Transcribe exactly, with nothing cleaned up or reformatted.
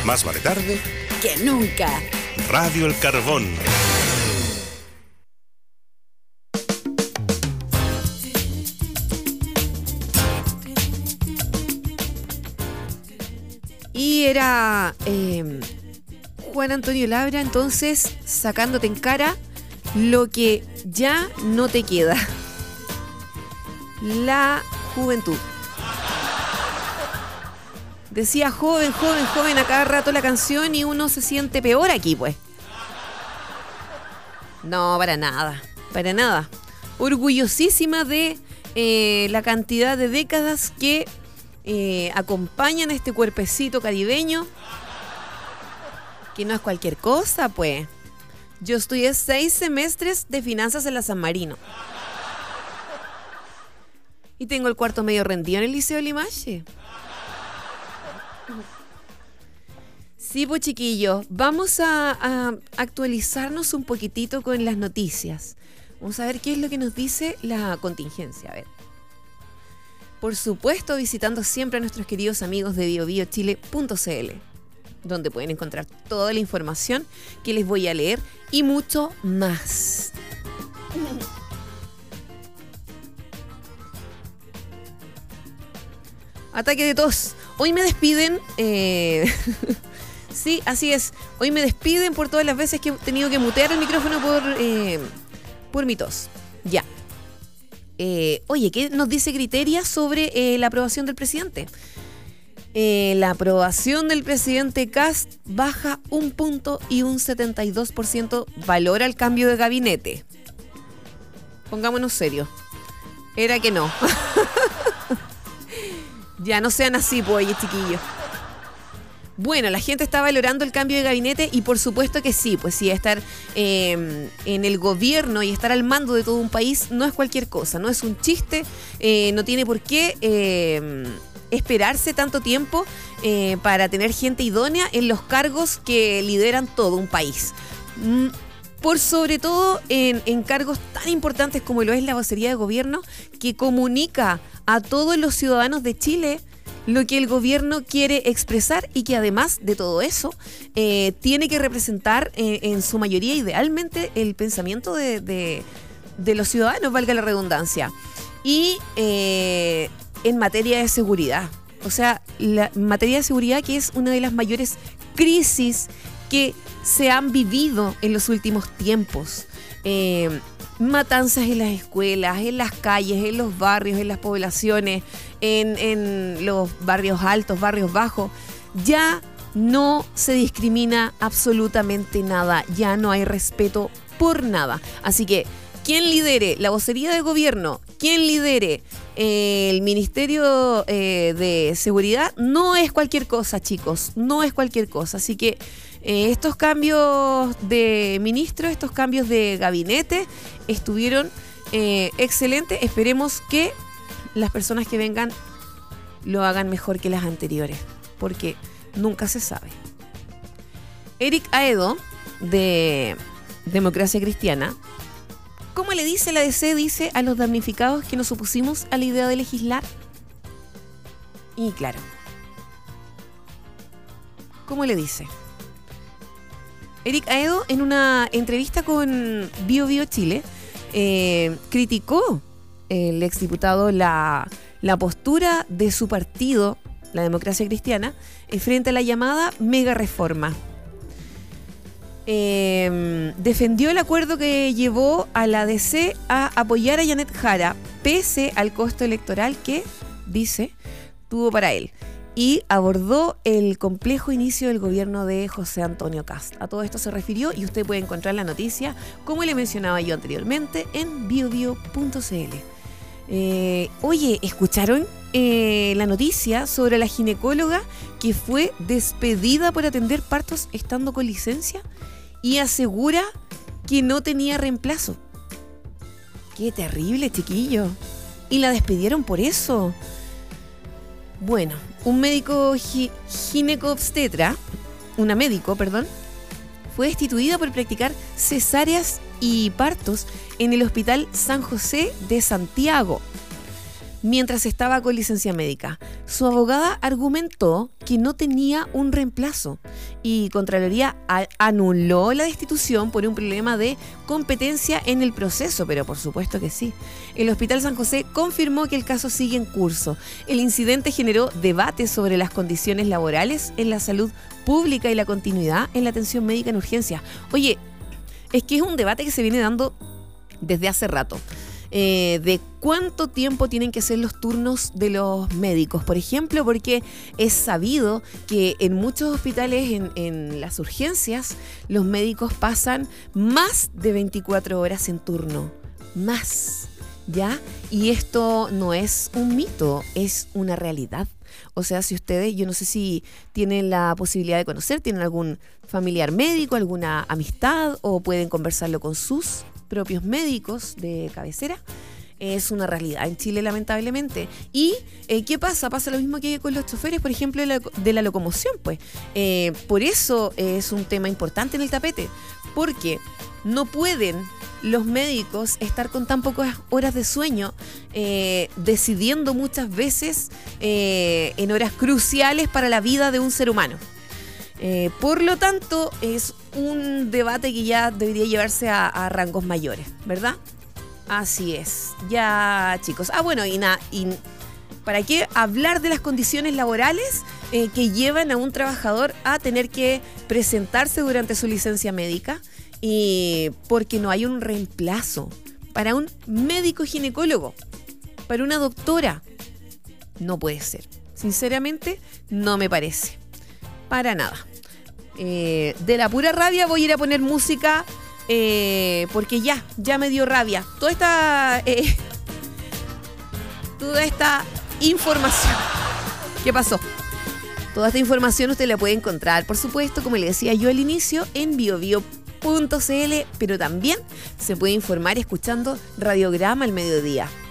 Más vale tarde que nunca. Radio El Carbón. Y era eh, Juan Antonio Labra, entonces, sacándote en cara lo que ya no te queda. La juventud. Decía joven, joven, joven a cada rato la canción y uno se siente peor aquí, pues. No, para nada, para nada. Orgullosísima de eh, la cantidad de décadas que eh, acompañan a este cuerpecito caribeño, que no es cualquier cosa, pues. Yo estudié seis semestres de finanzas en la San Marino. Y tengo el cuarto medio rendido en el Liceo de Limache. Sí, pues chiquillos, vamos a, a actualizarnos un poquitito con las noticias. Vamos a ver qué es lo que nos dice la contingencia. A ver. Por supuesto, visitando siempre a nuestros queridos amigos de bio bio chile punto c l, donde pueden encontrar toda la información que les voy a leer y mucho más. Ataque de tos. Hoy me despiden. Eh... sí, así es. Hoy me despiden por todas las veces que he tenido que mutear el micrófono por, eh, por mi tos. Ya. Eh, oye, ¿qué nos dice Criteria sobre eh, la aprobación del presidente? Eh, la aprobación del presidente Kast baja un punto y un setenta y dos por ciento valora el cambio de gabinete. Pongámonos serios. Era que no. Ya no sean así, pues, oye, chiquillos. Bueno, la gente está valorando el cambio de gabinete y por supuesto que sí, pues sí, estar eh, en el gobierno y estar al mando de todo un país no es cualquier cosa, no es un chiste, eh, no tiene por qué eh, esperarse tanto tiempo eh, para tener gente idónea en los cargos que lideran todo un país. Mm. Por sobre todo en, en cargos tan importantes como lo es la vocería de gobierno, que comunica a todos los ciudadanos de Chile lo que el gobierno quiere expresar y que además de todo eso eh, tiene que representar eh, en su mayoría idealmente el pensamiento de, de, de los ciudadanos, valga la redundancia. Y eh, en materia de seguridad, o sea, la en materia de seguridad que es una de las mayores crisis que se han vivido en los últimos tiempos. Eh, matanzas en las escuelas, en las calles, en los barrios, en las poblaciones, en, en los barrios altos, barrios bajos. Ya no se discrimina absolutamente nada, ya no hay respeto por nada. Así que quien lidere la vocería de gobierno, quien lidere eh, el Ministerio eh, de Seguridad, no es cualquier cosa, chicos, no es cualquier cosa. Así que Eh, estos cambios de ministro, estos cambios de gabinete estuvieron eh, excelentes. Esperemos que las personas que vengan lo hagan mejor que las anteriores, porque nunca se sabe. Eric Aedo, de Democracia Cristiana, ¿cómo le dice la D C? Dice a los damnificados que nos opusimos a la idea de legislar. Y claro, ¿cómo le dice? Eric Aedo, en una entrevista con Bio Bio Chile, eh, criticó el exdiputado la, la postura de su partido, la Democracia Cristiana, eh, frente a la llamada mega reforma. Eh, defendió el acuerdo que llevó a la D C a apoyar a Janet Jara, pese al costo electoral que, dice, tuvo para él. Y abordó el complejo inicio del gobierno de José Antonio Kast. A todo esto se refirió y usted puede encontrar la noticia, como le mencionaba yo anteriormente, en bio bio punto c l. Eh, oye, ¿escucharon eh, la noticia sobre la ginecóloga que fue despedida por atender partos estando con licencia y asegura que no tenía reemplazo? ¡Qué terrible, chiquillo! Y la despidieron por eso. Bueno, un médico gi- gineco-obstetra, una médico, perdón, fue destituida por practicar cesáreas y partos en el Hospital San José de Santiago. mientras estaba con licencia médica. Su abogada argumentó que no tenía un reemplazo y Contraloría a- anuló la destitución por un problema de competencia en el proceso, pero por supuesto que sí. El Hospital San José confirmó que el caso sigue en curso. El incidente generó debate sobre las condiciones laborales en la salud pública y la continuidad en la atención médica en urgencia. Oye, es que es un debate que se viene dando desde hace rato. Eh, de cuánto tiempo tienen que ser los turnos de los médicos, por ejemplo, porque es sabido que en muchos hospitales, en, en las urgencias, los médicos pasan más de veinticuatro horas en turno, más, ¿ya? Y esto no es un mito, es una realidad. O sea, si ustedes, yo no sé si tienen la posibilidad de conocer, tienen algún familiar médico, alguna amistad, o pueden conversarlo con sus propios médicos de cabecera, es una realidad en Chile, lamentablemente. ¿Y eh, qué pasa? Pasa lo mismo que con los choferes, por ejemplo, de la, de la locomoción, pues. Eh, por eso es un tema importante en el tapete, porque no pueden los médicos estar con tan pocas horas de sueño, eh, decidiendo muchas veces eh, en horas cruciales para la vida de un ser humano. Eh, por lo tanto, es un debate que ya debería llevarse a, a rangos mayores, ¿verdad? Así es. Ya, chicos. Ah, bueno, y nada. Y ¿para qué hablar de las condiciones laborales eh, que llevan a un trabajador a tener que presentarse durante su licencia médica? Y porque no hay un reemplazo para un médico ginecólogo, para una doctora. No puede ser. Sinceramente, no me parece. Para nada. Eh, de la pura rabia voy a ir a poner música eh, porque ya, ya me dio rabia. Toda esta, eh, toda esta información. ¿Qué pasó? Toda esta información usted la puede encontrar, por supuesto, como le decía yo al inicio, en biobio punto c l, pero también se puede informar escuchando Radiograma al mediodía.